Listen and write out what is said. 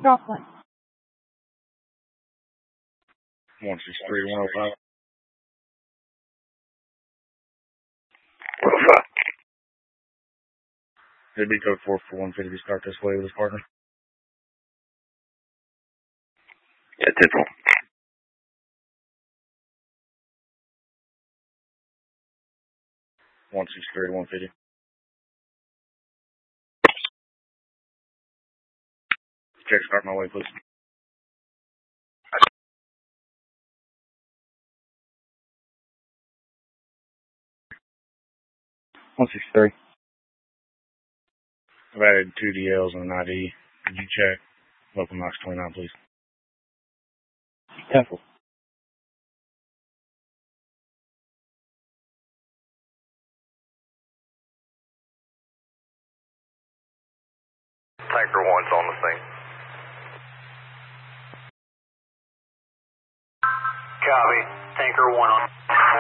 Rockland. 163-105. 105. It'd be code 4 for 150 to start this way with his partner. Yeah, 10-4. 163-150. Check start my way, please. 163. I've added 2 DLs and an ID. Could you check local Knox 29, please? 10-4. Tanker 1's on the scene. Copy. Tanker 1 on.